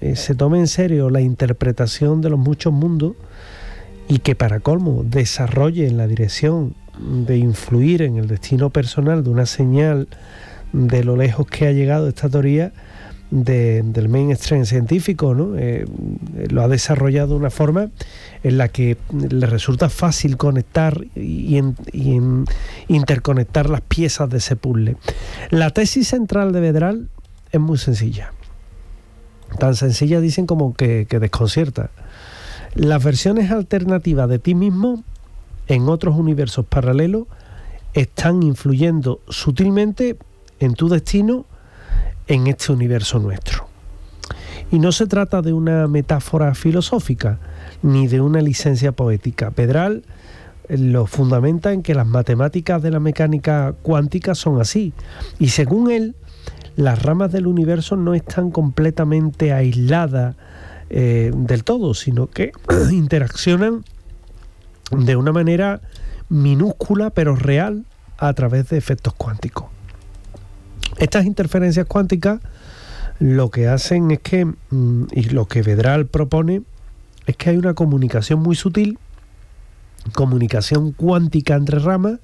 se tome en serio la interpretación de los muchos mundos y que para colmo desarrolle en la dirección de influir en el destino personal de una señal de lo lejos que ha llegado esta teoría del mainstream científico, ¿no? Lo ha desarrollado de una forma en la que le resulta fácil conectar y interconectar las piezas de ese puzzle. La tesis central de Vedral es muy sencilla. Tan sencilla, dicen, como que desconcierta. Las versiones alternativas de ti mismo en otros universos paralelos están influyendo sutilmente en tu destino en este universo nuestro. Y no se trata de una metáfora filosófica ni de una licencia poética. Vedral lo fundamenta en que las matemáticas de la mecánica cuántica son así, y según él, las ramas del universo no están completamente aisladas del todo, sino que interaccionan de una manera minúscula pero real a través de efectos cuánticos. Estas interferencias cuánticas lo que hacen es que, y lo que Vedral propone, es que hay una comunicación muy sutil, comunicación cuántica entre ramas,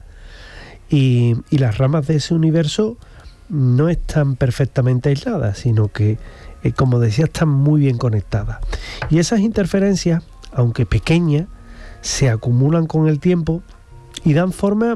y las ramas de ese universo no están perfectamente aisladas, sino que, como decía, están muy bien conectadas. Y esas interferencias, aunque pequeñas, se acumulan con el tiempo y dan forma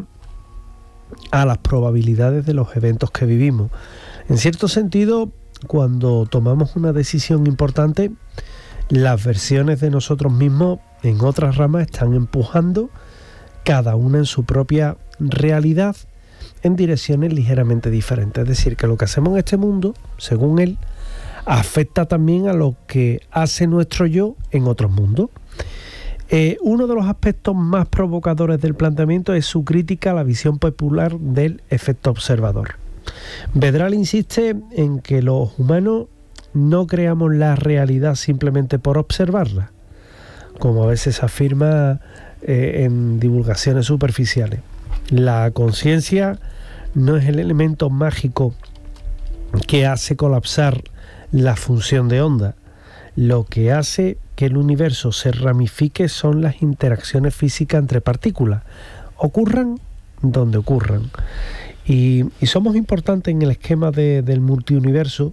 a las probabilidades de los eventos que vivimos. En cierto sentido, cuando tomamos una decisión importante, las versiones de nosotros mismos en otras ramas están empujando, cada una en su propia realidad, en direcciones ligeramente diferentes. Es decir, que lo que hacemos en este mundo, según él, afecta también a lo que hace nuestro yo en otros mundos. Uno de los aspectos más provocadores del planteamiento es su crítica a la visión popular del efecto observador. Vedral insiste en que los humanos no creamos la realidad simplemente por observarla, como a veces se afirma en divulgaciones superficiales. La conciencia no es el elemento mágico que hace colapsar la función de onda. Lo que hace que el universo se ramifique son las interacciones físicas entre partículas, ocurran donde ocurran. Y somos importantes en el esquema del multiuniverso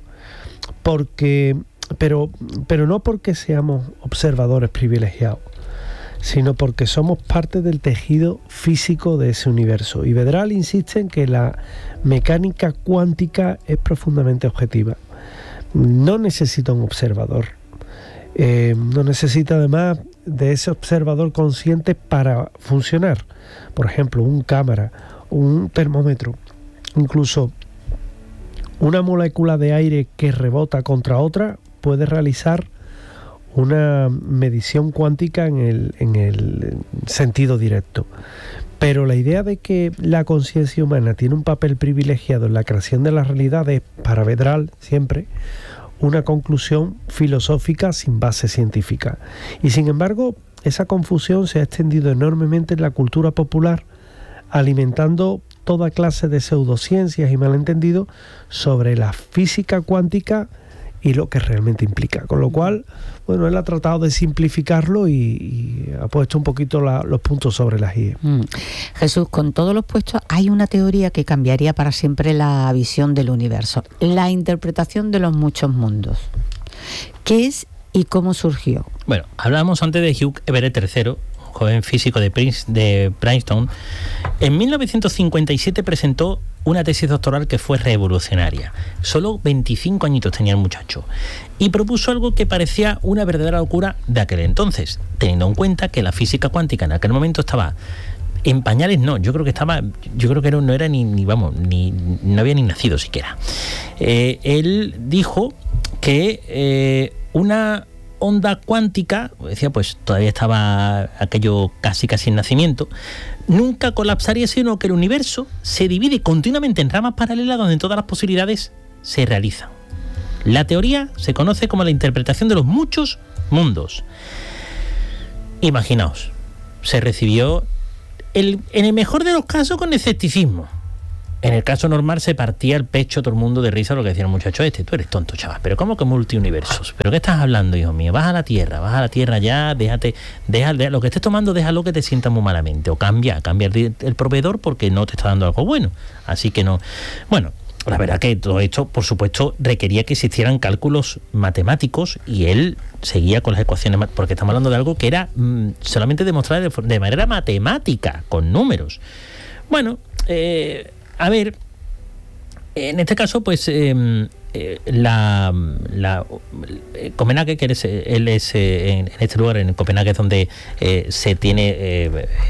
pero no porque seamos observadores privilegiados, sino porque somos parte del tejido físico de ese universo. Y Vedral insiste en que la mecánica cuántica es profundamente objetiva. No necesita un observador. No necesita además de ese observador consciente para funcionar. Por ejemplo, un cámara, un termómetro, incluso una molécula de aire que rebota contra otra puede realizar una medición cuántica en el sentido directo. Pero la idea de que la conciencia humana tiene un papel privilegiado en la creación de la realidad es, para Vedral, siempre una conclusión filosófica sin base científica. Y sin embargo, esa confusión se ha extendido enormemente en la cultura popular, alimentando toda clase de pseudociencias y malentendidos sobre la física cuántica y lo que realmente implica. Con lo cual, bueno, él ha tratado de simplificarlo y ha puesto un poquito los puntos sobre las IE. Jesús, con todos los puestos, hay una teoría que cambiaría para siempre la visión del universo, la interpretación de los muchos mundos. ¿Qué es y cómo surgió? Bueno, hablábamos antes de Hugh Everett III, joven físico de Princeton. En 1957 presentó una tesis doctoral que fue revolucionaria. Solo 25 añitos tenía el muchacho. Y propuso algo que parecía una verdadera locura de aquel entonces, teniendo en cuenta que la física cuántica en aquel momento estaba en pañales. No había ni nacido siquiera. Él dijo que una onda cuántica, decía, pues todavía estaba aquello casi en nacimiento, nunca colapsaría, sino que el universo se divide continuamente en ramas paralelas donde todas las posibilidades se realizan. La teoría se conoce como la interpretación de los muchos mundos. Imaginaos, se recibió en el mejor de los casos con escepticismo. En el caso normal se partía el pecho todo el mundo de risa lo que decía el muchacho tú eres tonto, chaval, pero ¿cómo que multiuniversos? ¿Pero qué estás hablando, hijo mío? Vas a la Tierra ya, deja lo que estés tomando, déjalo que te sienta muy malamente, o cambia el proveedor porque no te está dando algo bueno, así que no. Bueno, la verdad que todo esto, por supuesto, requería que existieran cálculos matemáticos y él seguía con las ecuaciones, porque estamos hablando de algo que era solamente demostrar de manera matemática, con números. Bueno, a ver, en este caso, pues Copenhague, que él es en este lugar, en Copenhague, es donde se tiene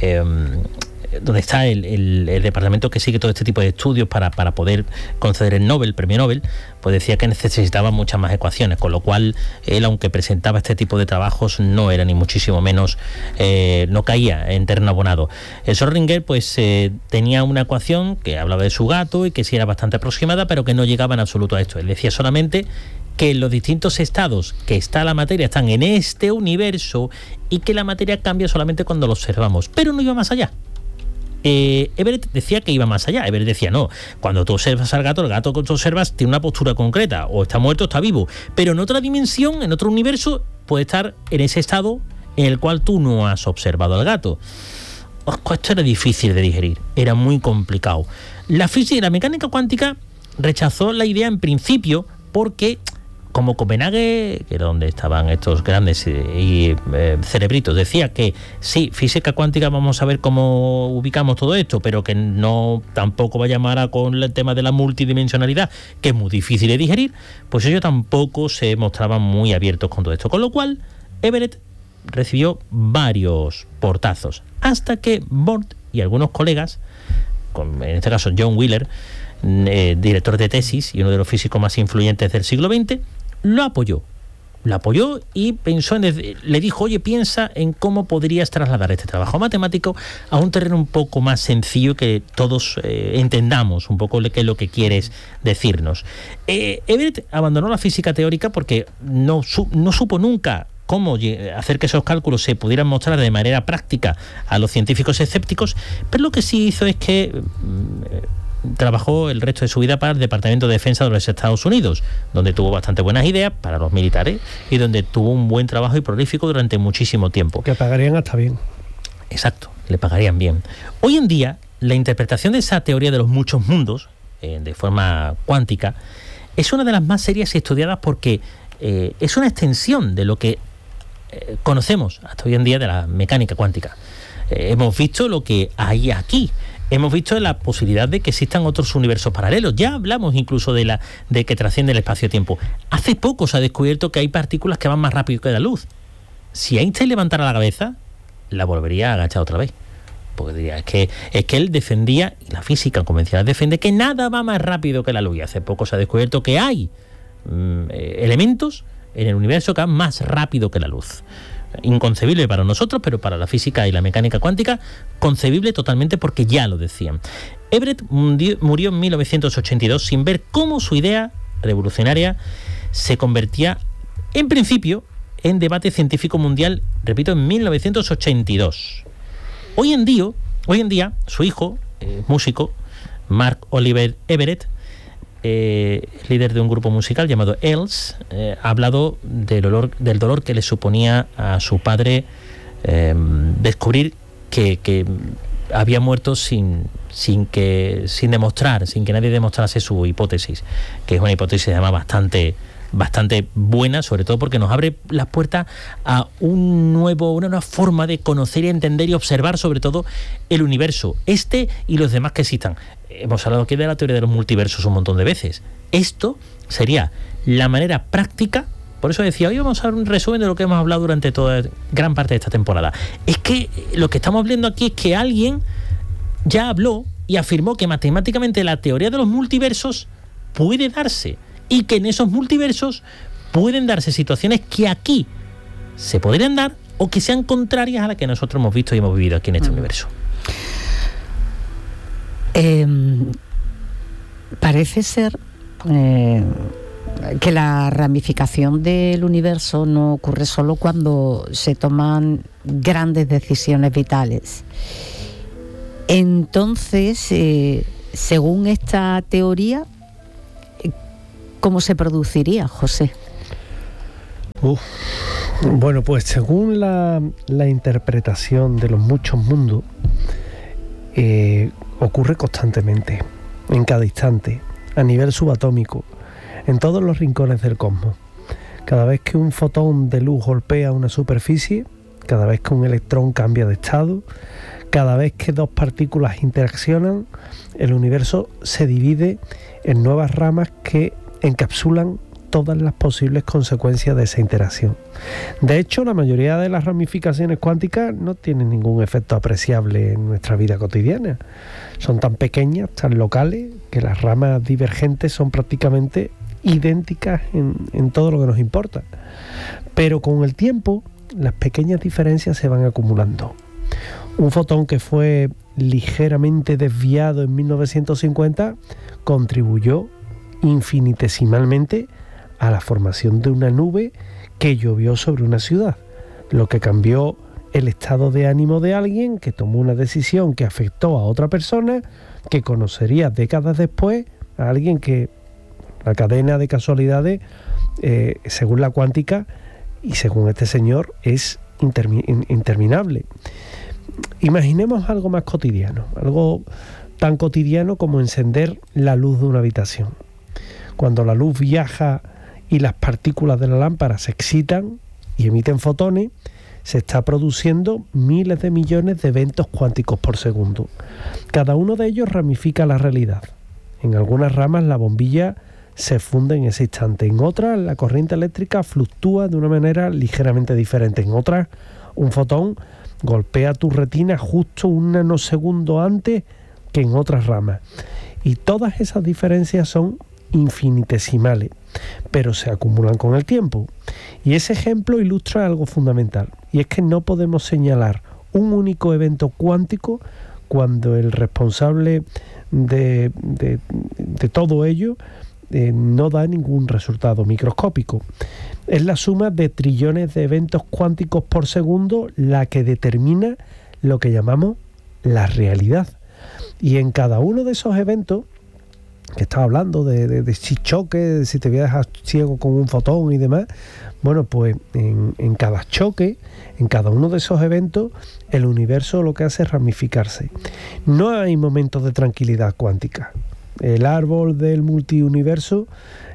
donde está el departamento que sigue todo este tipo de estudios para poder conceder el premio Nobel, pues decía que necesitaba muchas más ecuaciones, con lo cual él, aunque presentaba este tipo de trabajos, no era ni muchísimo menos, no caía en terreno abonado. Schrödinger pues tenía una ecuación que hablaba de su gato y que sí era bastante aproximada, pero que no llegaba en absoluto a esto. Él decía solamente que en los distintos estados que está la materia están en este universo y que la materia cambia solamente cuando lo observamos, pero no iba más allá. Everett decía que iba más allá. Everett decía, no, cuando tú observas al gato, el gato que tú observas tiene una postura concreta, o está muerto o está vivo, pero en otra dimensión, en otro universo, puede estar en ese estado en el cual tú no has observado al gato. Esto era difícil de digerir, era muy complicado. La física y la mecánica cuántica rechazó la idea en principio porque, como Copenhague, que era donde estaban estos grandes cerebritos, decía que sí, física cuántica, vamos a ver cómo ubicamos todo esto, pero que no tampoco va a llamar con el tema de la multidimensionalidad, que es muy difícil de digerir, pues ellos tampoco se mostraban muy abiertos con todo esto. Con lo cual, Everett recibió varios portazos, hasta que Born y algunos colegas, en este caso John Wheeler, director de tesis y uno de los físicos más influyentes del siglo XX, lo apoyó y pensó le dijo, oye, piensa en cómo podrías trasladar este trabajo matemático a un terreno un poco más sencillo, que todos entendamos un poco qué es lo que quieres decirnos. Everett abandonó la física teórica porque no supo nunca cómo hacer que esos cálculos se pudieran mostrar de manera práctica a los científicos escépticos, pero lo que sí hizo es que trabajó el resto de su vida para el Departamento de Defensa de los Estados Unidos, donde tuvo bastante buenas ideas para los militares y donde tuvo un buen trabajo y prolífico durante muchísimo tiempo. Que pagarían hasta bien. Exacto, le pagarían bien. Hoy en día, la interpretación de esa teoría de los muchos mundos, de forma cuántica, es una de las más serias y estudiadas porque es una extensión de lo que conocemos hasta hoy en día de la mecánica cuántica. Hemos visto lo que hay aquí. Hemos visto la posibilidad de que existan otros universos paralelos. Ya hablamos incluso de que trasciende el espacio-tiempo. Hace poco se ha descubierto que hay partículas que van más rápido que la luz. Si Einstein levantara la cabeza, la volvería a agachar otra vez. Porque diría, es que él defendía, y la física convencional defiende, que nada va más rápido que la luz. Y hace poco se ha descubierto que hay elementos en el universo que van más rápido que la luz. Inconcebible para nosotros, pero para la física y la mecánica cuántica, concebible totalmente, porque ya lo decían. Everett murió en 1982 sin ver cómo su idea revolucionaria se convertía, en principio, en debate científico mundial, repito, en 1982. Hoy en día, su hijo, músico, Mark Oliver Everett, líder de un grupo musical llamado Els, ha hablado del dolor que le suponía a su padre descubrir que había muerto sin demostrar, sin que nadie demostrase su hipótesis, que es una hipótesis además bastante buena, sobre todo porque nos abre las puertas a una nueva forma de conocer y entender y observar sobre todo el universo, y los demás que existan. Hemos hablado aquí de la teoría de los multiversos un montón de veces. Esto sería la manera práctica. Por eso decía, hoy vamos a dar un resumen de lo que hemos hablado durante toda gran parte de esta temporada. Es que lo que estamos viendo aquí es que alguien ya habló y afirmó que matemáticamente la teoría de los multiversos puede darse, y que en esos multiversos pueden darse situaciones que aquí se podrían dar o que sean contrarias a las que nosotros hemos visto y hemos vivido aquí en este universo. Parece ser que la ramificación del universo no ocurre solo cuando se toman grandes decisiones vitales. Entonces, según esta teoría, ¿cómo se produciría, José? Bueno, pues según la interpretación de los muchos mundos, ocurre constantemente, en cada instante, a nivel subatómico, en todos los rincones del cosmos. Cada vez que un fotón de luz golpea una superficie, cada vez que un electrón cambia de estado, cada vez que dos partículas interaccionan, el universo se divide en nuevas ramas que encapsulan todas las posibles consecuencias de esa interacción. De hecho, la mayoría de las ramificaciones cuánticas no tienen ningún efecto apreciable en nuestra vida cotidiana. Son tan pequeñas, tan locales, que las ramas divergentes son prácticamente idénticas en todo lo que nos importa. Pero con el tiempo, las pequeñas diferencias se van acumulando. Un fotón que fue ligeramente desviado en 1950 contribuyó infinitesimalmente a la formación de una nube que llovió sobre una ciudad, lo que cambió el estado de ánimo de alguien que tomó una decisión que afectó a otra persona, que conocería décadas después a alguien que la cadena de casualidades, según la cuántica y según este señor, es interminable. Imaginemos algo más cotidiano, algo tan cotidiano como encender la luz de una habitación. Cuando la luz viaja y las partículas de la lámpara se excitan y emiten fotones, se está produciendo miles de millones de eventos cuánticos por segundo. Cada uno de ellos ramifica la realidad. En algunas ramas la bombilla se funde en ese instante, en otras la corriente eléctrica fluctúa de una manera ligeramente diferente, en otras un fotón golpea tu retina justo un nanosegundo antes que en otras ramas. Y todas esas diferencias son infinitesimales, pero se acumulan con el tiempo. Y ese ejemplo ilustra algo fundamental, y es que no podemos señalar un único evento cuántico cuando el responsable de todo ello no da ningún resultado microscópico. Es la suma de trillones de eventos cuánticos por segundo la que determina lo que llamamos la realidad. Y en cada uno de esos eventos, que estaba hablando de si choque, de si te voy a dejar ciego con un fotón y demás, bueno, pues en cada choque, en cada uno de esos eventos, el universo lo que hace es ramificarse. No hay momentos de tranquilidad cuántica. El árbol del multiuniverso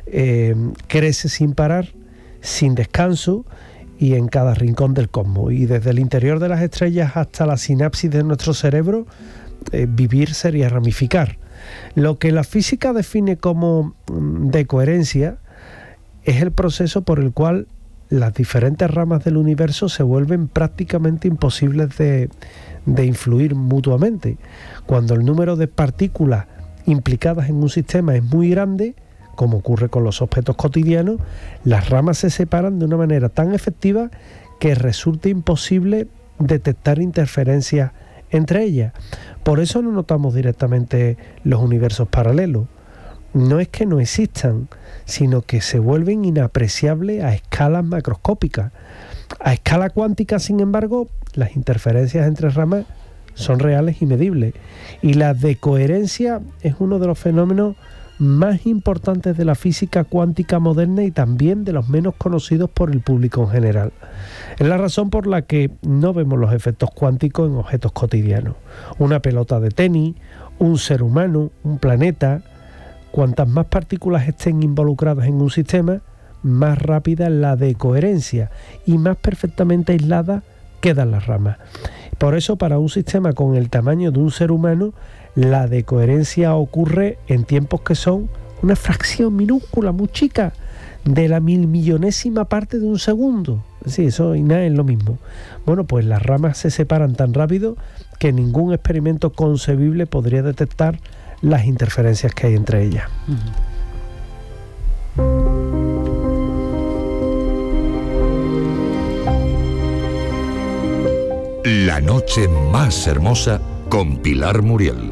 crece sin parar, sin descanso, y en cada rincón del cosmos. Y desde el interior de las estrellas hasta la sinapsis de nuestro cerebro, vivir sería ramificar. Lo que la física define como decoherencia es el proceso por el cual las diferentes ramas del universo se vuelven prácticamente imposibles de influir mutuamente. Cuando el número de partículas implicadas en un sistema es muy grande, como ocurre con los objetos cotidianos, las ramas se separan de una manera tan efectiva que resulta imposible detectar interferencias entre ellas. Por eso no notamos directamente los universos paralelos. No es que no existan, sino que se vuelven inapreciables a escalas macroscópicas. A escala cuántica, sin embargo, las interferencias entre ramas son reales y medibles. Y la decoherencia es uno de los fenómenos más importantes de la física cuántica moderna y también de los menos conocidos por el público en general. Es la razón por la que no vemos los efectos cuánticos en objetos cotidianos. Una pelota de tenis, un ser humano, un planeta. Cuantas más partículas estén involucradas en un sistema, más rápida es la decoherencia y más perfectamente aisladas quedan las ramas. Por eso, para un sistema con el tamaño de un ser humano, la decoherencia ocurre en tiempos que son una fracción minúscula, muy chica, de la 1.000.000.000ª parte de un segundo. Sí, eso y nada es lo mismo. Bueno, pues las ramas se separan tan rápido que ningún experimento concebible podría detectar las interferencias que hay entre ellas. La noche más hermosa con Pilar Muriel.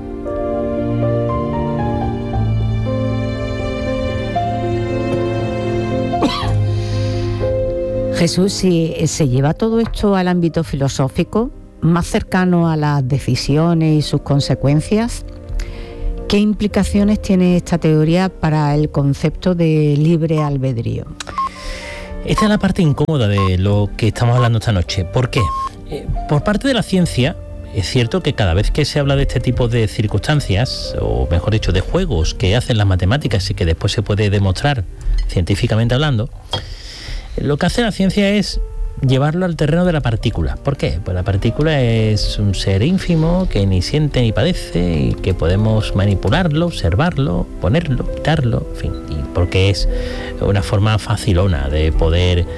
Jesús, si se lleva todo esto al ámbito filosófico, más cercano a las decisiones y sus consecuencias, ¿Qué implicaciones tiene esta teoría para el concepto de libre albedrío? Esta es la parte incómoda de lo que estamos hablando esta noche. ¿Por qué? Por parte de la ciencia, es cierto que cada vez que se habla de este tipo de circunstancias, o mejor dicho, de juegos que hacen las matemáticas y que después se puede demostrar científicamente hablando, lo que hace la ciencia es llevarlo al terreno de la partícula. ¿Por qué? Pues la partícula es un ser ínfimo que ni siente ni padece y que podemos manipularlo, observarlo, ponerlo, quitarlo, en fin, y porque es una forma facilona de poder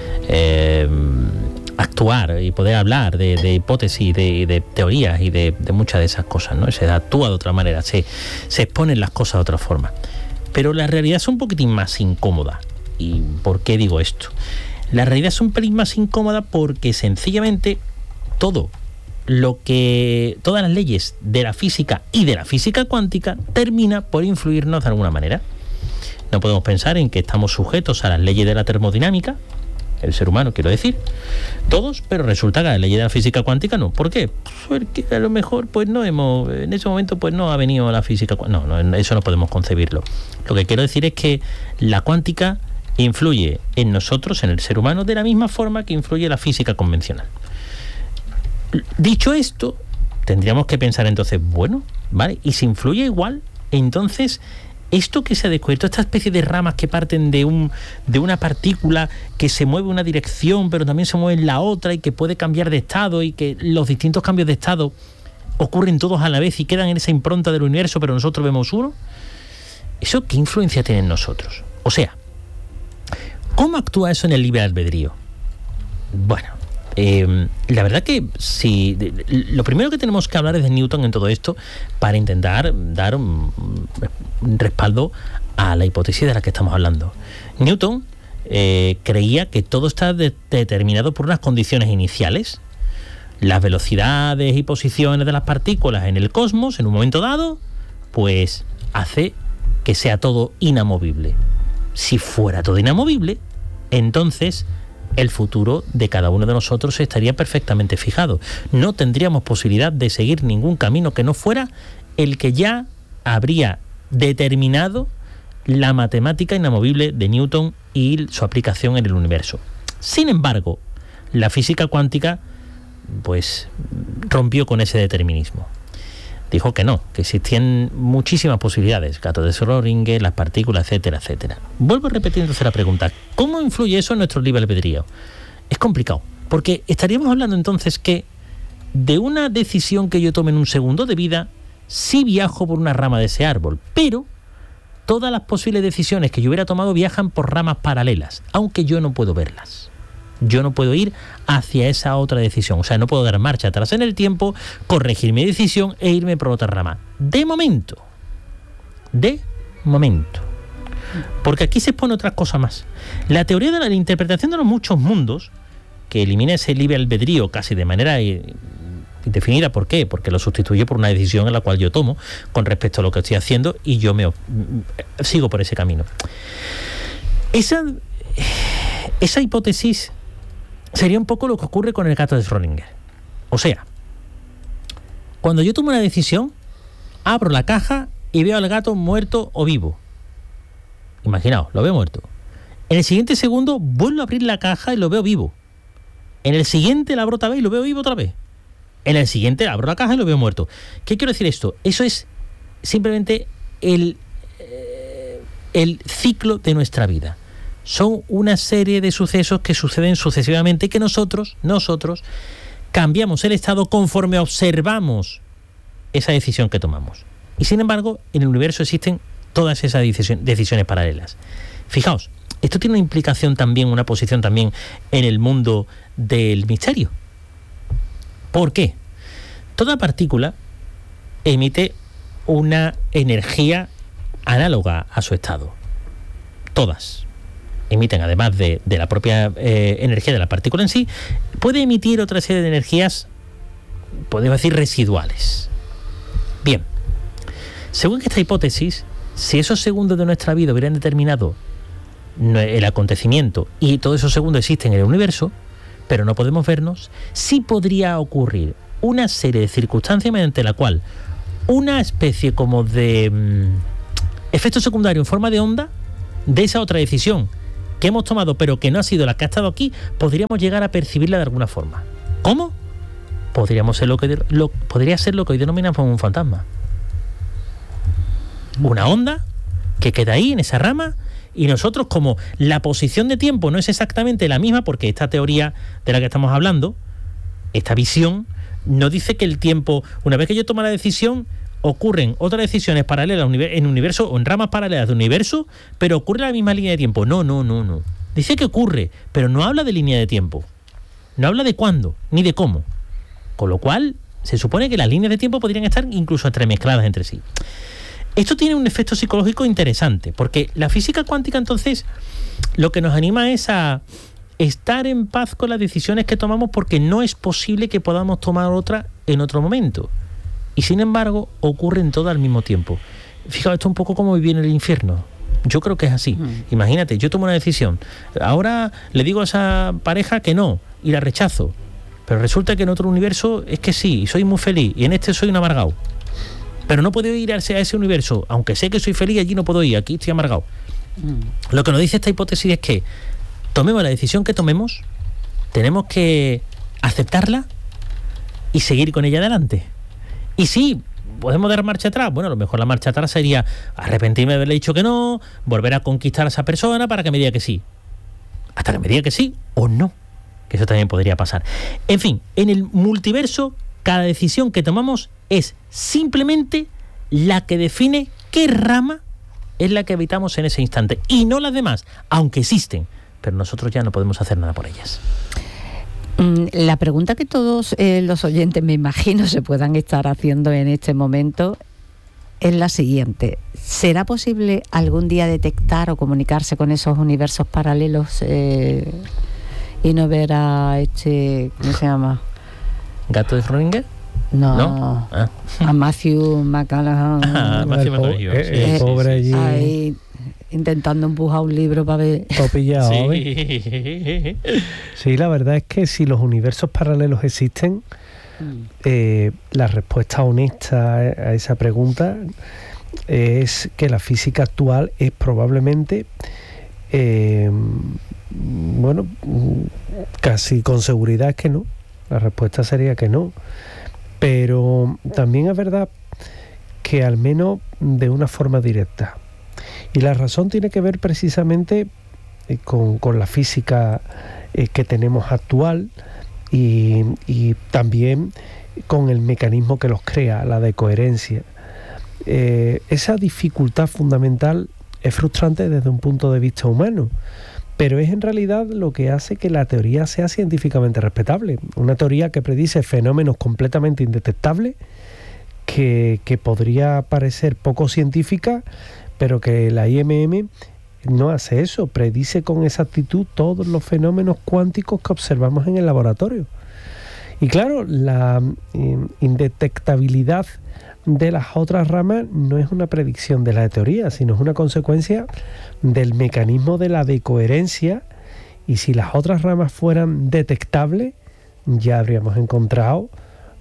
actuar y poder hablar de hipótesis, de teorías y de muchas de esas cosas, ¿no? Se actúa de otra manera, se exponen las cosas de otra forma. Pero la realidad es un poquitín más incómoda. ¿Y por qué digo esto? La realidad es un pelín más incómoda porque sencillamente todas las leyes de la física y de la física cuántica termina por influirnos de alguna manera. No podemos pensar en que estamos sujetos a las leyes de la termodinámica, el ser humano quiero decir, todos, pero resulta que la ley de la física cuántica no. ¿Por qué? Porque a lo mejor pues en ese momento pues no ha venido la física cuántica. No, eso no podemos concebirlo. Lo que quiero decir es que la cuántica influye en nosotros, en el ser humano, de la misma forma que influye la física convencional. Dicho esto, tendríamos que pensar entonces, bueno, ¿vale? Y si influye igual, entonces, esto que se ha descubierto, esta especie de ramas que parten de una partícula que se mueve en una dirección, pero también se mueve en la otra y que puede cambiar de estado y que los distintos cambios de estado ocurren todos a la vez y quedan en esa impronta del universo, pero nosotros vemos uno, ¿eso qué influencia tiene en nosotros? O sea, ¿cómo actúa eso en el libre albedrío? Bueno, la verdad que lo primero que tenemos que hablar es de Newton en todo esto para intentar dar un respaldo a la hipótesis de la que estamos hablando. Newton creía que todo está determinado por unas condiciones iniciales. Las velocidades y posiciones de las partículas en el cosmos en un momento dado, pues hace que sea todo inamovible. Si fuera todo inamovible, entonces el futuro de cada uno de nosotros estaría perfectamente fijado. No tendríamos posibilidad de seguir ningún camino que no fuera el que ya habría determinado la matemática inamovible de Newton y su aplicación en el universo. Sin embargo, la física cuántica pues rompió con ese determinismo. Dijo que no, que existían muchísimas posibilidades, gato de Schrödinger, las partículas, etcétera, etcétera. Vuelvo a repetir entonces la pregunta, ¿cómo influye eso en nuestro libre albedrío? Es complicado, porque estaríamos hablando entonces que de una decisión que yo tome en un segundo de vida, sí viajo por una rama de ese árbol, pero todas las posibles decisiones que yo hubiera tomado viajan por ramas paralelas, aunque yo no puedo verlas. Yo no puedo ir hacia esa otra decisión. O sea, no puedo dar marcha atrás en el tiempo, corregir mi decisión e irme por otra rama. De momento. Porque aquí se expone otra cosa más. La teoría de la interpretación de los muchos mundos, que elimina ese libre albedrío casi de manera indefinida. ¿Por qué? Porque lo sustituye por una decisión en la cual yo tomo con respecto a lo que estoy haciendo y yo sigo por ese camino. Esa hipótesis sería un poco lo que ocurre con el gato de Schrödinger. O sea, cuando yo tomo una decisión, abro la caja y veo al gato muerto o vivo. Imaginaos, lo veo muerto. En el siguiente segundo vuelvo a abrir la caja y lo veo vivo. En el siguiente la abro otra vez y lo veo vivo otra vez. En el siguiente abro la caja y lo veo muerto. ¿Qué quiero decir esto? Eso es simplemente el ciclo de nuestra vida. Son una serie de sucesos que suceden sucesivamente y que nosotros cambiamos el estado conforme observamos esa decisión que tomamos. Y sin embargo, en el universo existen todas esas decisiones paralelas. Fijaos, esto tiene una implicación también, una posición también en el mundo del misterio. ¿Por qué? Toda partícula emite una energía análoga a su estado. Todas emiten, además de la propia energía de la partícula en sí, puede emitir otra serie de energías, podemos decir, residuales. Bien, según esta hipótesis, si esos segundos de nuestra vida hubieran determinado el acontecimiento y todos esos segundos existen en el universo, pero no podemos vernos, sí podría ocurrir una serie de circunstancias mediante la cual una especie como de efecto secundario en forma de onda de esa otra decisión que hemos tomado, pero que no ha sido la que ha estado aquí, podríamos llegar a percibirla de alguna forma. ¿Cómo? Podría ser lo que hoy denominamos un fantasma. Una onda que queda ahí en esa rama, y nosotros, como la posición de tiempo no es exactamente la misma, porque esta teoría de la que estamos hablando, esta visión, no dice que el tiempo, una vez que yo tomo la decisión, ocurren otras decisiones paralelas en universo o en ramas paralelas de universo, pero ocurre la misma línea de tiempo. No. Dice que ocurre, pero no habla de línea de tiempo. No habla de cuándo, ni de cómo. Con lo cual, se supone que las líneas de tiempo podrían estar incluso entremezcladas entre sí. Esto tiene un efecto psicológico interesante, porque la física cuántica, entonces, lo que nos anima es a estar en paz con las decisiones que tomamos, porque no es posible que podamos tomar otra en otro momento. Y sin embargo, ocurren todas al mismo tiempo. Fijaos, esto es un poco como vivir en el infierno. Yo creo que es así. Imagínate, yo tomo una decisión. Ahora le digo a esa pareja que no, y la rechazo. Pero resulta que en otro universo es que sí, y soy muy feliz, y en este soy un amargado. Pero no puedo ir a ese universo, aunque sé que soy feliz, allí no puedo ir, aquí estoy amargado. Lo que nos dice esta hipótesis es que tomemos la decisión que tomemos, tenemos que aceptarla y seguir con ella adelante. Y sí, podemos dar marcha atrás. Bueno, a lo mejor la marcha atrás sería arrepentirme de haberle dicho que no, volver a conquistar a esa persona para que me diga que sí. Hasta que me diga que sí o no, que eso también podría pasar. En fin, en el multiverso, cada decisión que tomamos es simplemente la que define qué rama es la que habitamos en ese instante, y no las demás, aunque existen, pero nosotros ya no podemos hacer nada por ellas. La pregunta que todos los oyentes, me imagino, se puedan estar haciendo en este momento es la siguiente: ¿será posible algún día detectar o comunicarse con esos universos paralelos y no ver a ¿cómo se llama? ¿Gato de Schrödinger? No. A Matthew McConaughey. El pobre allí. Ahí, intentando empujar un libro para ver. Todo pillado, Sí. Sí, la verdad es que si los universos paralelos existen, la respuesta honesta a esa pregunta es que la física actual es probablemente, casi con seguridad es que no. La respuesta sería que no. Pero también es verdad que al menos de una forma directa. Y la razón tiene que ver precisamente con la física que tenemos actual y también con el mecanismo que los crea, la de coherencia. Esa dificultad fundamental es frustrante desde un punto de vista humano, pero es en realidad lo que hace que la teoría sea científicamente respetable. Una teoría que predice fenómenos completamente indetectables, que podría parecer poco científica, pero que la IMM no hace eso, predice con exactitud todos los fenómenos cuánticos que observamos en el laboratorio. Y claro, la indetectabilidad de las otras ramas no es una predicción de la teoría, sino es una consecuencia del mecanismo de la decoherencia, y si las otras ramas fueran detectables, ya habríamos encontrado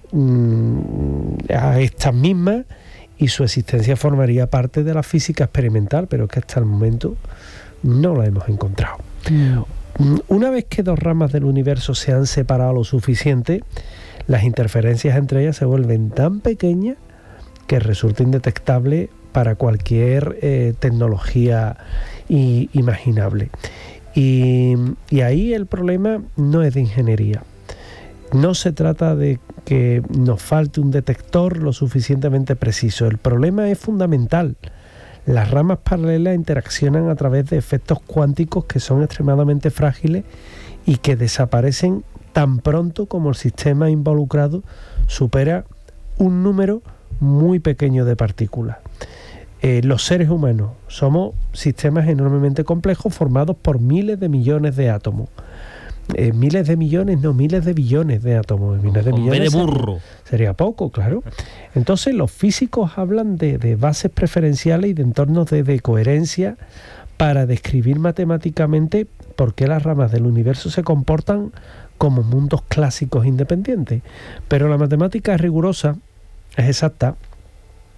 a estas mismas, y su existencia formaría parte de la física experimental, pero es que hasta el momento no la hemos encontrado. Una vez que dos ramas del universo se han separado lo suficiente, las interferencias entre ellas se vuelven tan pequeñas que resulta indetectable para cualquier tecnología imaginable. Y ahí el problema no es de ingeniería. No se trata de que nos falte un detector lo suficientemente preciso. El problema es fundamental. Las ramas paralelas interaccionan a través de efectos cuánticos que son extremadamente frágiles y que desaparecen tan pronto como el sistema involucrado supera un número muy pequeño de partículas. Los seres humanos somos sistemas enormemente complejos formados por miles de millones de átomos. Miles de millones, no, miles de billones de átomos. Miles de millones de burro. Sería poco, claro. Entonces los físicos hablan de bases preferenciales y de entornos de coherencia para describir matemáticamente por qué las ramas del universo se comportan como mundos clásicos independientes. Pero la matemática es rigurosa, es exacta,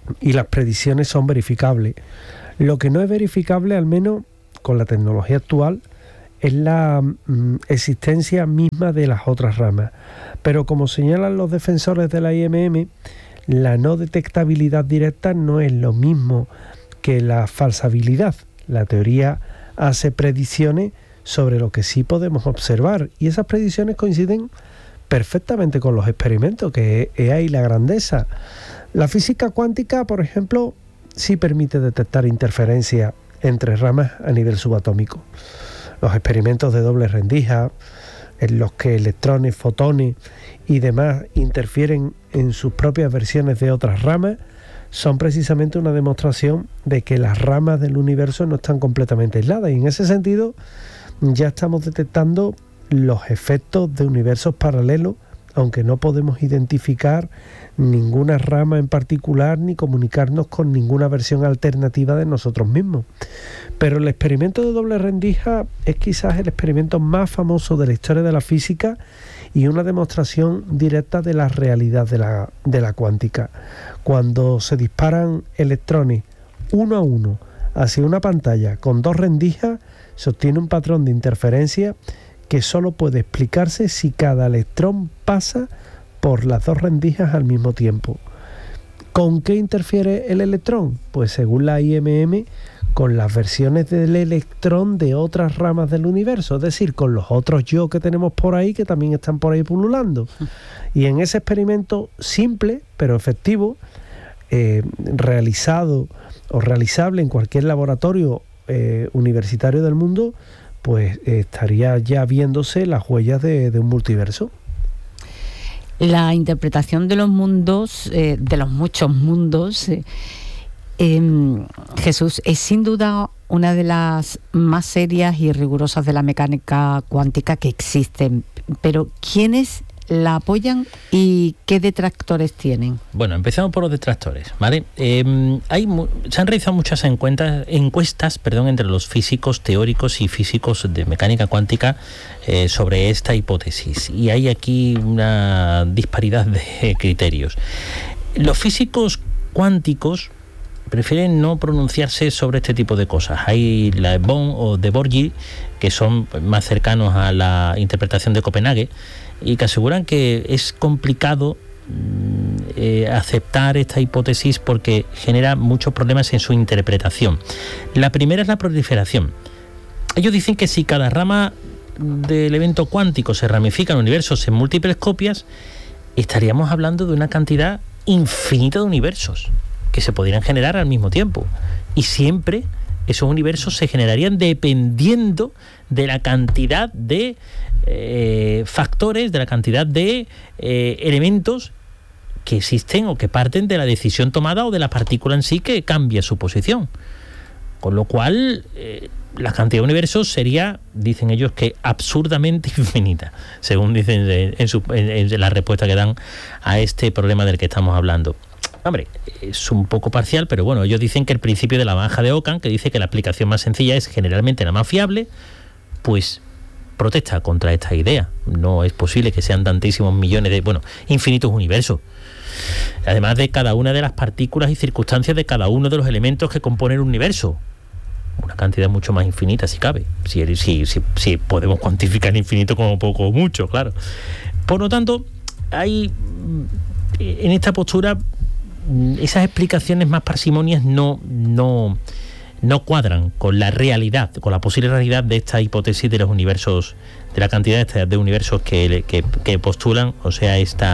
y las predicciones son verificables. Lo que no es verificable, al menos con la tecnología actual, es la existencia misma de las otras ramas. Pero como señalan los defensores de la IMM, la no detectabilidad directa no es lo mismo que la falsabilidad. La teoría hace predicciones sobre lo que sí podemos observar, y esas predicciones coinciden perfectamente con los experimentos, que es ahí la grandeza. La física cuántica, por ejemplo, sí permite detectar interferencias entre ramas a nivel subatómico. Los experimentos de doble rendija, en los que electrones, fotones y demás interfieren en sus propias versiones de otras ramas, son precisamente una demostración de que las ramas del universo no están completamente aisladas, y en ese sentido ya estamos detectando los efectos de universos paralelos, aunque no podemos identificar ninguna rama en particular ni comunicarnos con ninguna versión alternativa de nosotros mismos. Pero el experimento de doble rendija es quizás el experimento más famoso de la historia de la física y una demostración directa de la realidad de la cuántica. Cuando se disparan electrones uno a uno hacia una pantalla con dos rendijas, se obtiene un patrón de interferencia que solo puede explicarse si cada electrón pasa por las dos rendijas al mismo tiempo. ¿Con qué interfiere el electrón? Pues según la IMM, con las versiones del electrón de otras ramas del universo, es decir, con los otros yo que tenemos por ahí, que también están por ahí pululando. Y en ese experimento simple, pero efectivo, realizado o realizable en cualquier laboratorio universitario del mundo, pues estaría ya viéndose las huellas de un multiverso. La interpretación de los mundos, de los muchos mundos, Jesús, es sin duda una de las más serias y rigurosas de la mecánica cuántica que existen. Pero ¿quiénes la apoyan y qué detractores tienen? Bueno, empezamos por los detractores, ¿vale? Se han realizado muchas encuestas entre los físicos teóricos y físicos de mecánica cuántica sobre esta hipótesis, y hay aquí una disparidad de criterios. Los físicos cuánticos prefieren no pronunciarse sobre este tipo de cosas. Hay la de Bohm o de Borgi, que son más cercanos a la interpretación de Copenhague, y que aseguran que es complicado aceptar esta hipótesis porque genera muchos problemas en su interpretación. La primera es la proliferación. Ellos dicen que si cada rama del evento cuántico se ramifica en universos en múltiples copias, estaríamos hablando de una cantidad infinita de universos que se podrían generar al mismo tiempo, y siempre esos universos se generarían dependiendo de la cantidad de factores, de la cantidad de elementos que existen o que parten de la decisión tomada o de la partícula en sí que cambia su posición. Con lo cual, la cantidad de universos sería, dicen ellos, que absurdamente infinita, según dicen en la respuesta que dan a este problema del que estamos hablando. Hombre, es un poco parcial, pero bueno, ellos dicen que el principio de la baraja de Ockham, que dice que la aplicación más sencilla es generalmente la más fiable, pues protesta contra esta idea. No es posible que sean tantísimos millones infinitos universos. Además de cada una de las partículas y circunstancias de cada uno de los elementos que componen un universo. Una cantidad mucho más infinita, si cabe. Si podemos cuantificar infinito como poco o mucho, claro. Por lo tanto, hay en esta postura esas explicaciones más parsimonias no cuadran con la realidad, con la posible realidad de esta hipótesis de los universos, de la cantidad de universos que postulan, o sea,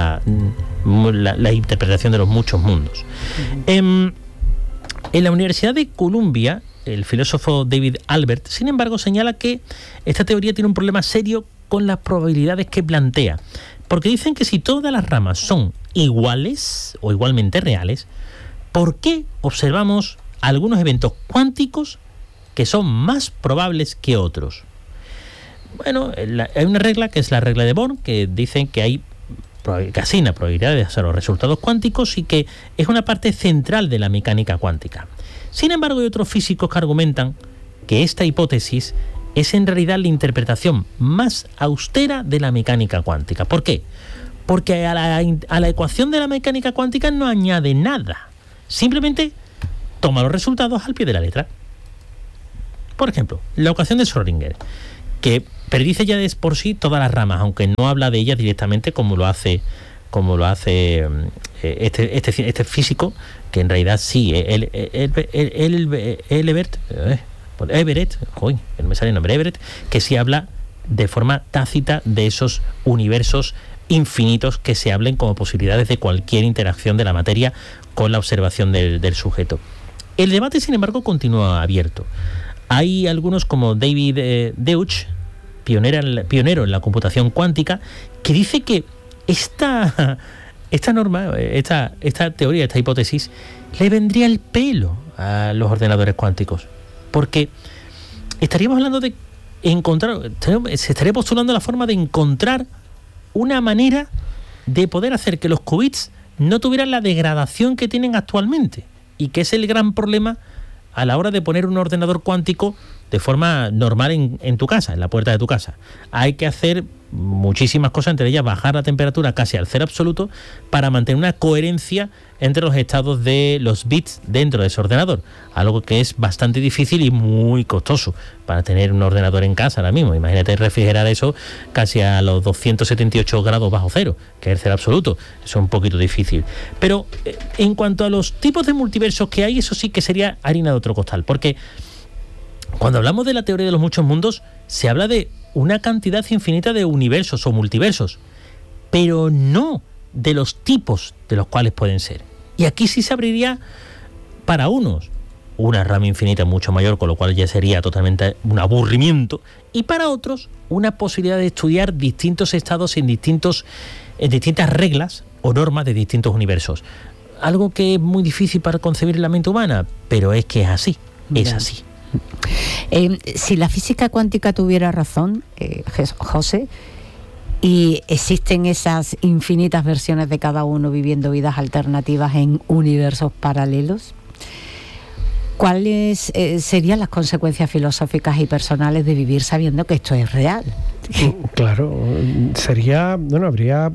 la interpretación de los muchos mundos. En la Universidad de Columbia, el filósofo David Albert, sin embargo, señala que esta teoría tiene un problema serio con las probabilidades que plantea, porque dicen que si todas las ramas son iguales o igualmente reales, ¿por qué observamos algunos eventos cuánticos que son más probables que otros? Bueno, hay una regla que es la regla de Born, que dicen que hay casi una probabilidad de hacer los resultados cuánticos y que es una parte central de la mecánica cuántica. Sin embargo, hay otros físicos que argumentan que esta hipótesis es en realidad la interpretación más austera de la mecánica cuántica. ¿Por qué? Porque a la ecuación de la mecánica cuántica no añade nada. simplemente toma los resultados al pie de la letra. Por ejemplo, la ecuación de Schrödinger, que predice ya de por sí todas las ramas, aunque no habla de ellas directamente como lo hace este físico, que en realidad sí, Everett, no me sale el nombre, Everett, que sí habla de forma tácita de esos universos infinitos que se hablen como posibilidades de cualquier interacción de la materia con la observación del sujeto. El debate, sin embargo, continúa abierto. Hay algunos como David Deutsch, pionero en la computación cuántica, que dice que esta norma, esta teoría, esta hipótesis, le vendría el pelo a los ordenadores cuánticos, porque estaríamos hablando de se estaría postulando la forma de encontrar una manera de poder hacer que los qubits no tuvieran la degradación que tienen actualmente, y que es el gran problema a la hora de poner un ordenador cuántico de forma normal en tu casa, en la puerta de tu casa. Hay que hacer muchísimas cosas, entre ellas bajar la temperatura casi al cero absoluto para mantener una coherencia entre los estados de los bits dentro de ese ordenador, algo que es bastante difícil y muy costoso para tener un ordenador en casa ahora mismo. Imagínate refrigerar eso casi a los 278 grados bajo cero, que es el cero absoluto. Eso es un poquito difícil. Pero en cuanto a los tipos de multiversos que hay, eso sí que sería harina de otro costal, porque cuando hablamos de la teoría de los muchos mundos, se habla de una cantidad infinita de universos o multiversos, pero no de los tipos de los cuales pueden ser. Y aquí sí se abriría para unos una rama infinita mucho mayor, con lo cual ya sería totalmente un aburrimiento, y para otros una posibilidad de estudiar distintos estados en distintas reglas o normas de distintos universos. Algo que es muy difícil para concebir en la mente humana, pero es que es así, es así. Si la física cuántica tuviera razón, José, y existen esas infinitas versiones de cada uno viviendo vidas alternativas en universos paralelos, ¿cuáles serían las consecuencias filosóficas y personales de vivir sabiendo que esto es real? Claro, habría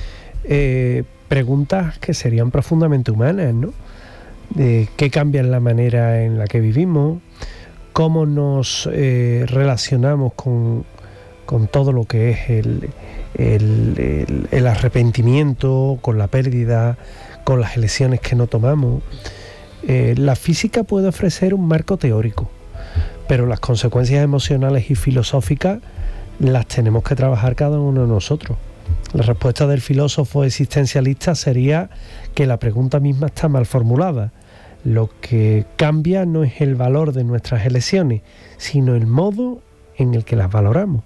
preguntas que serían profundamente humanas, ¿no? ¿Qué cambia en la manera en la que vivimos? ¿Cómo nos relacionamos con todo lo que es el arrepentimiento, con la pérdida, con las elecciones que no tomamos? La física puede ofrecer un marco teórico, pero las consecuencias emocionales y filosóficas las tenemos que trabajar cada uno de nosotros. La respuesta del filósofo existencialista sería que la pregunta misma está mal formulada. Lo que cambia no es el valor de nuestras elecciones, sino el modo en el que las valoramos.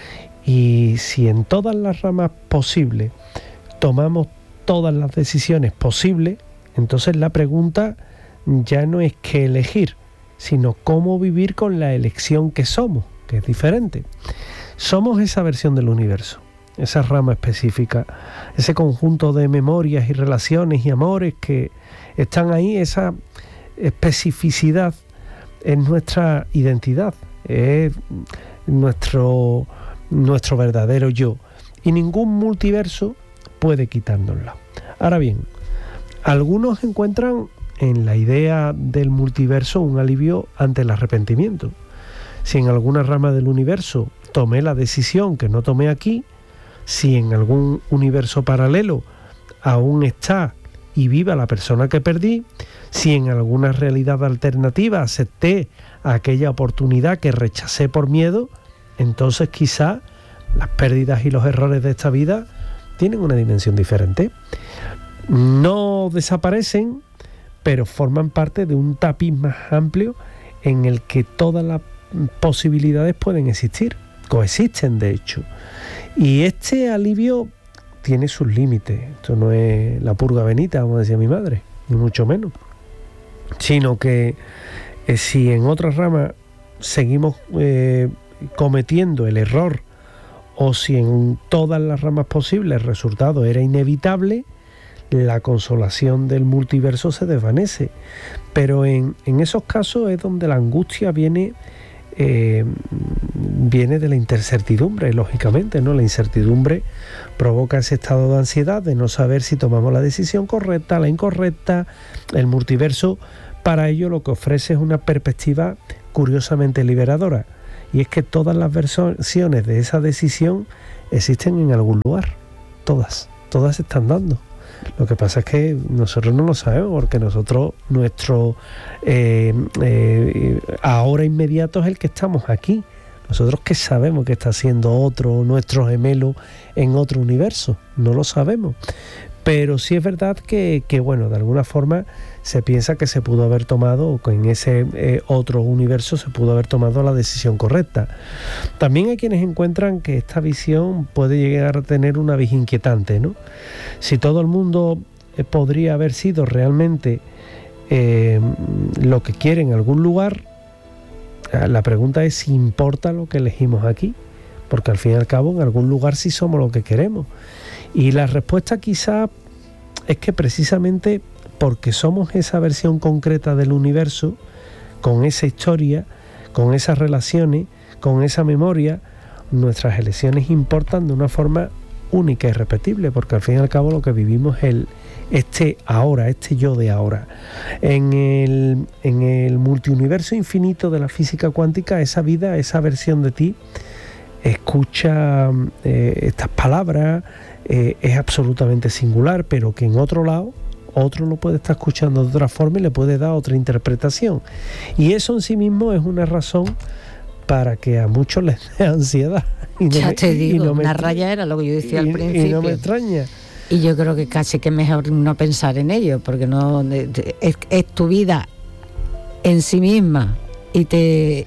Y si en todas las ramas posibles tomamos todas las decisiones posibles, entonces la pregunta ya no es qué elegir, sino cómo vivir con la elección que somos, que es diferente. Somos esa versión del universo, esa rama específica, ese conjunto de memorias y relaciones y amores que están ahí. Esa especificidad es nuestra identidad, es nuestro verdadero yo, y ningún multiverso puede quitárnosla. Ahora bien, algunos encuentran en la idea del multiverso un alivio ante el arrepentimiento. Si en alguna rama del universo tomé la decisión que no tomé aquí, si en algún universo paralelo aún está y viva la persona que perdí, si en alguna realidad alternativa acepté aquella oportunidad que rechacé por miedo, entonces quizá las pérdidas y los errores de esta vida tienen una dimensión diferente. No desaparecen, pero forman parte de un tapiz más amplio en el que todas las posibilidades pueden existir, coexisten de hecho. Y este alivio tiene sus límites. Esto no es la purga benita, como decía mi madre, ni mucho menos. Sino que si en otras ramas seguimos cometiendo el error, o si en todas las ramas posibles el resultado era inevitable, la consolación del multiverso se desvanece. Pero en esos casos es donde la angustia viene viene de la incertidumbre, lógicamente, ¿no? La incertidumbre provoca ese estado de ansiedad de no saber si tomamos la decisión correcta, la incorrecta. El multiverso, para ello, lo que ofrece es una perspectiva curiosamente liberadora, y es que todas las versiones de esa decisión existen en algún lugar, todas se están dando. Lo que pasa es que nosotros no lo sabemos, porque nuestro ahora inmediato es el que estamos aquí. Nosotros que sabemos que está haciendo otro, nuestro gemelo en otro universo, no lo sabemos. Pero sí es verdad que bueno, de alguna forma se piensa que se pudo haber tomado, o que en ese otro universo se pudo haber tomado la decisión correcta. También hay quienes encuentran que esta visión puede llegar a tener una vis inquietante, ¿no? Si todo el mundo podría haber sido realmente lo que quiere en algún lugar, la pregunta es si importa lo que elegimos aquí, porque al fin y al cabo en algún lugar sí somos lo que queremos. Y la respuesta quizá es que precisamente porque somos esa versión concreta del universo, con esa historia, con esas relaciones, con esa memoria, nuestras elecciones importan de una forma única y irrepetible, porque al fin y al cabo lo que vivimos es este yo de ahora. En el multiuniverso infinito de la física cuántica, esa vida, esa versión de ti, escucha estas palabras, es absolutamente singular, pero que en otro lado otro lo puede estar escuchando de otra forma y le puede dar otra interpretación, y eso en sí mismo es una razón para que a muchos les dé ansiedad. Y no ya te digo, una raya era lo que yo decía al principio, y no me extraña. Y yo creo que casi que es mejor no pensar en ello, porque no es tu vida en sí misma, y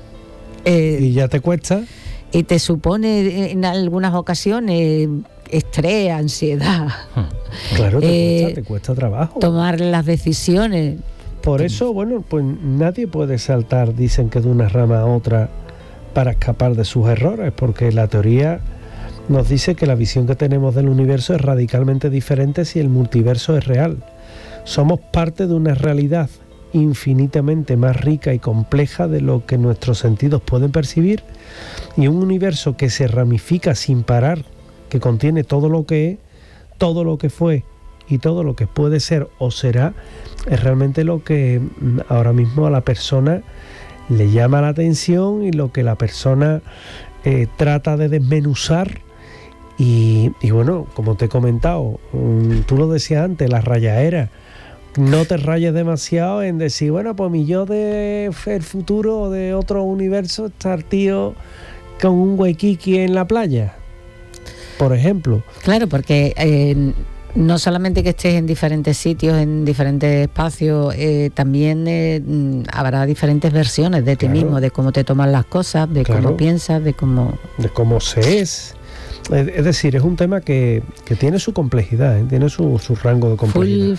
y ya te cuesta, y te supone en algunas ocasiones estrés, ansiedad. Claro, te cuesta trabajo tomar las decisiones. Por eso, bueno, pues nadie puede saltar, dicen que de una rama a otra, para escapar de sus errores, porque la teoría nos dice que la visión que tenemos del universo es radicalmente diferente si el multiverso es real. Somos parte de una realidad infinitamente más rica y compleja de lo que nuestros sentidos pueden percibir, y un universo que se ramifica sin parar, que contiene todo lo que es, todo lo que fue y todo lo que puede ser o será, es realmente lo que ahora mismo a la persona le llama la atención, y lo que la persona trata de desmenuzar. Y bueno, como te he comentado, tú lo decías antes, la rayaera. No te rayes demasiado en decir, bueno, pues mi yo de el futuro o de otro universo estar tío con un huequiqui en la playa, por ejemplo. Claro, porque no solamente que estés en diferentes sitios, en diferentes espacios, también habrá diferentes versiones de ti mismo, de cómo te tomas las cosas, de cómo piensas, de cómo se es. Es decir, es un tema que tiene su complejidad, tiene su rango de complejidad.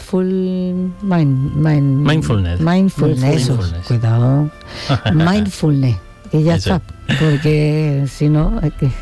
Mindfulness. Cuidado. Mindfulness, que ya está. Porque si no, es que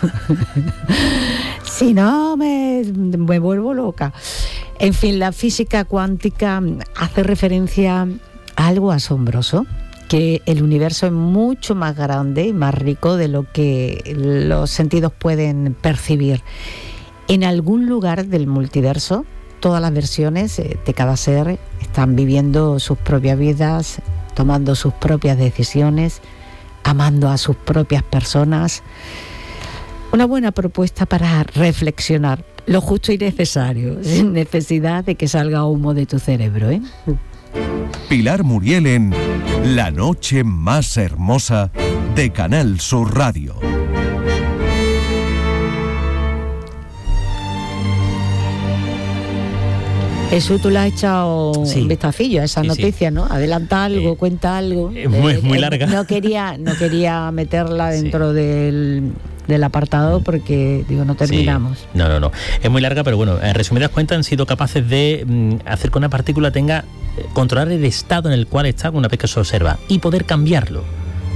si no me vuelvo loca. En fin, la física cuántica hace referencia a algo asombroso, que el universo es mucho más grande y más rico de lo que los sentidos pueden percibir. En algún lugar del multiverso, todas las versiones de cada ser están viviendo sus propias vidas, tomando sus propias decisiones, amando a sus propias personas. Una buena propuesta para reflexionar, lo justo y necesario, sin necesidad de que salga humo de tu cerebro, ¿eh? Pilar Muriel en La Noche Más Hermosa de Canal Sur Radio. Jesús, tú le has echado un vistacillo a esa noticia, ¿no? Adelanta algo, cuenta algo. Muy larga. No quería meterla dentro del apartado porque, digo, no terminamos. Sí. No. Es muy larga, pero bueno, en resumidas cuentas han sido capaces de hacer que una partícula controlar el estado en el cual está una vez que se observa y poder cambiarlo.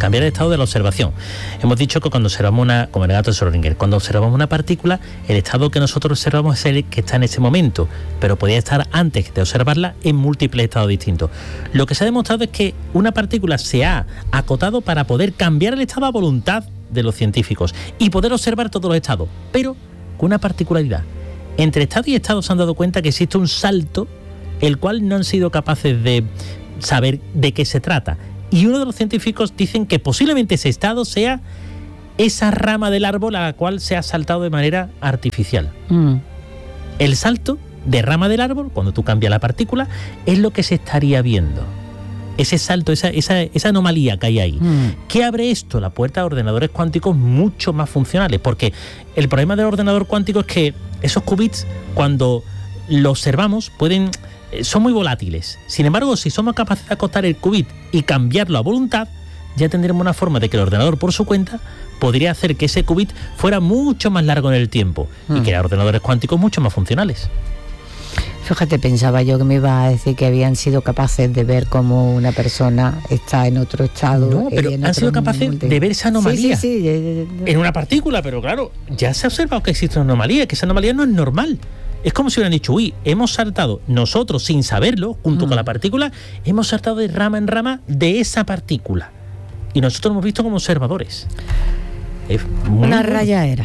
cambiar el estado de la observación. Hemos dicho que cuando observamos como el gato de Schrödinger, cuando observamos una partícula, el estado que nosotros observamos es el que está en ese momento, pero podría estar antes de observarla en múltiples estados distintos. Lo que se ha demostrado es que una partícula se ha acotado para poder cambiar el estado a voluntad de los científicos y poder observar todos los estados, pero con una particularidad. Entre estado y estado se han dado cuenta que existe un salto, el cual no han sido capaces de saber de qué se trata. Y uno de los científicos dicen que posiblemente ese estado sea esa rama del árbol a la cual se ha saltado de manera artificial. El salto de rama del árbol, cuando tú cambias la partícula, es lo que se estaría viendo. Ese salto, esa anomalía que hay ahí. ¿Qué abre esto? La puerta a ordenadores cuánticos mucho más funcionales, porque el problema del ordenador cuántico es que esos qubits, cuando los observamos, son muy volátiles. Sin embargo, si somos capaces de acotar el qubit y cambiarlo a voluntad, ya tendremos una forma de que el ordenador por su cuenta podría hacer que ese qubit fuera mucho más largo en el tiempo y crear ordenadores cuánticos mucho más funcionales. Fíjate, pensaba yo que me iba a decir que habían sido capaces de ver cómo una persona está en otro estado. No, pero han sido capaces de ver esa anomalía en una partícula, pero claro, ya se ha observado que existe una anomalía, que esa anomalía no es normal. Es como si hubieran dicho, hemos saltado nosotros sin saberlo, junto con la partícula, hemos saltado de rama en rama de esa partícula. Y nosotros hemos visto como observadores. Una raya era.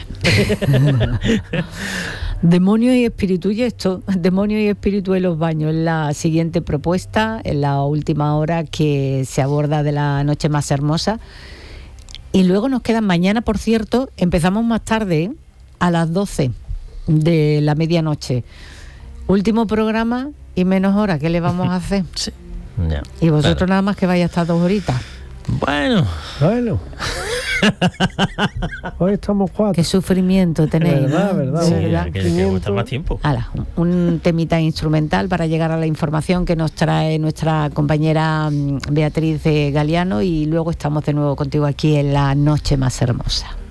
Demonio y espíritu, y esto, demonio y espíritu en los baños, es la siguiente propuesta, en la última hora que se aborda de la noche más hermosa. Y luego nos quedan mañana, por cierto, empezamos más tarde, a las 12 de la medianoche. Último programa y menos hora, ¿qué le vamos a hacer? Sí, ya, y vosotros nada más que vais a estar 2 horitas. Bueno. Hoy estamos 4. Qué sufrimiento tenéis. Verdad. Sí, que gusta más tiempo. Hala, un temita instrumental para llegar a la información que nos trae nuestra compañera Beatriz Galeano, y luego estamos de nuevo contigo aquí en La Noche Más Hermosa.